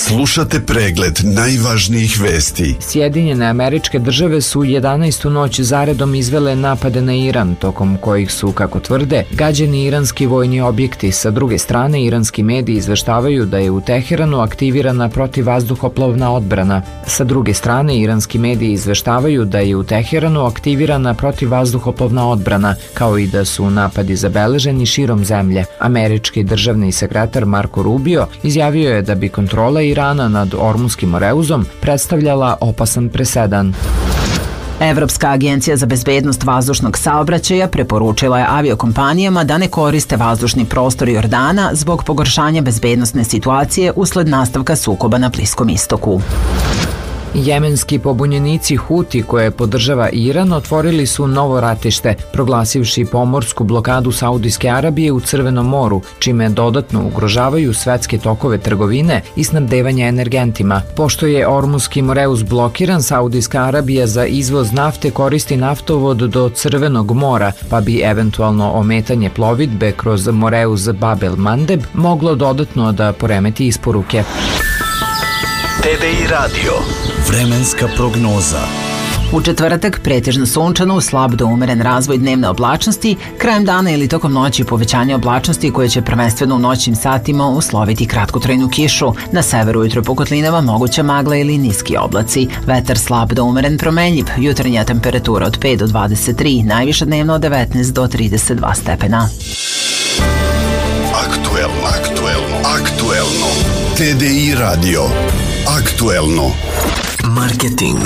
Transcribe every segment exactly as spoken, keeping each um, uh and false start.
Slušate pregled najvažnijih vesti. Sjedinjene Američke Države su jedanaestu noć zaredom izvele napade na Iran, tokom kojih su, kako tvrde, gađeni iranski vojni objekti. Sa druge strane, iranski mediji izveštavaju da je u Teheranu aktivirana protivvazduhoplovna odbrana. Sa druge strane, iranski mediji izveštavaju da je u Teheranu aktivirana protivvazduhoplovna odbrana, kao i da su napadi zabeleženi širom zemlje. Američki državni sekretar Marko Rubio izjavio je da bi kontrola Irana nad Ormunskim Moreuzom predstavljala opasan presedan. Evropska agencija za bezbednost vazdušnog saobraćaja preporučila je aviokompanijama da ne koriste vazdušni prostor Jordana zbog pogoršanja bezbednosne situacije usled nastavka sukoba na Bliskom istoku. Jemenski pobunjenici Huti, koje podržava Iran, otvorili su novo ratište, proglasivši pomorsku blokadu Saudijske Arabije u Crvenom moru, čime dodatno ugrožavaju svetske tokove trgovine i snabdevanje energentima. Pošto je Ormunski Moreuz blokiran, Saudijska Arabija za izvoz nafte koristi naftovod do Crvenog mora, pa bi eventualno ometanje plovidbe kroz Moreuz Bab el Mandeb moglo dodatno da poremeti isporuke. T D I Radio. Vremenska prognoza. U četvrtak pretežno sunčano, slab do umeren razvoj dnevne oblačnosti, krajem dana ili tokom noći povećanje oblačnosti koje će prvenstveno u noćnim satima usloviti kratkotrajnu kišu. Na severu ujutro po kotlinama moguća magla ili niski oblaci. Vetar slab do umeren promenljiv, jutarnja temperatura od pet do dvadeset tri, najviša dnevno od devetnaest do trideset dva stepena. Aktuelno, aktuelno, aktuelno. T D I Radio. Aktuelno. Marketing.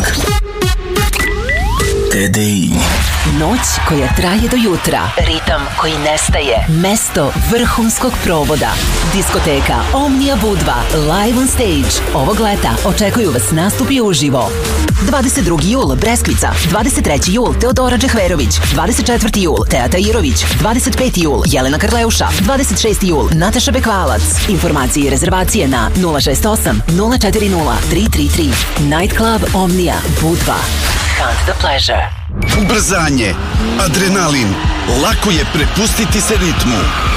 T D I. Noć koja traje do jutra. Ritam koji nestaje. Mesto vrhunskog provoda. Diskoteka Omnia Budva. Live on stage. Ovog leta očekuju vas nastupi uživo. dvadeset drugi jul Breskvica. dvadeset treći jul Teodora Džehverović. dvadeset četvrti jul Teata Irović. dvadeset peti jul Jelena Karleuša. dvadeset šesti jul Nataša Bekvalac. Informacije i rezervacije na nula šest osam nula četiri nula tri tri tri. Night Club Omnia Budva. Hunt the pleasure. Ubrzanje, adrenalin, lako je prepustiti se ritmu.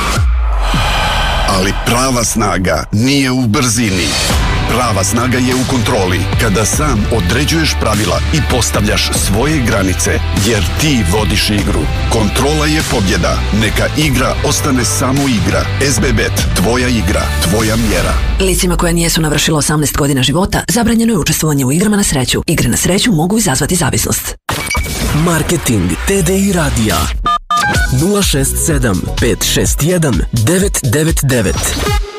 Ali prava snaga nije u brzini. Prava snaga je u kontroli, kada sam određuješ pravila i postavljaš svoje granice, jer ti vodiš igru. Kontrola je pobjeda. Neka igra ostane samo igra. S B Bet, tvoja igra, tvoja mjera. Licima koja nijesu navršila osamnaest godina života zabranjeno je učestvovanje u igrama na sreću. Igre na sreću mogu izazvati zavisnost. Marketing T D I Radija. nula šest sedam pet šest jedan devet devet devet.